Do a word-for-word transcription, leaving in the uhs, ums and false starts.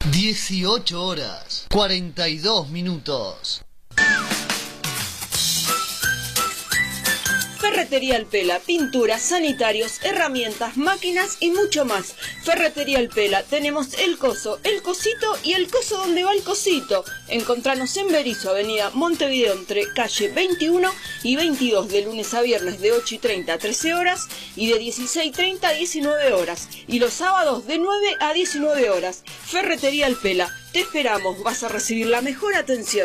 dieciocho horas, cuarenta y dos minutos. Ferretería El Pela, pinturas, sanitarios, herramientas, máquinas y mucho más. Ferretería El Pela, tenemos el coso, el cosito y el coso donde va el cosito. Encontranos en Berisso, avenida Montevideo, entre calle veintiuno y veintidós, de lunes a viernes de ocho y treinta a trece horas y de dieciséis y treinta a diecinueve horas. Y los sábados de nueve a diecinueve horas. Ferretería El Pela, te esperamos, vas a recibir la mejor atención.